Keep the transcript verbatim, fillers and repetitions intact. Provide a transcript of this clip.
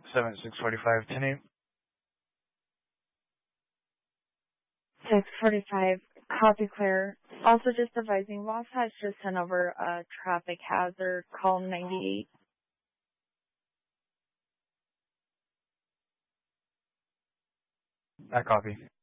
seven six forty-five, ten eight. six forty-five, copy clear. Also just advising, Lost has just sent over a traffic hazard, call ninety-eight. I copy.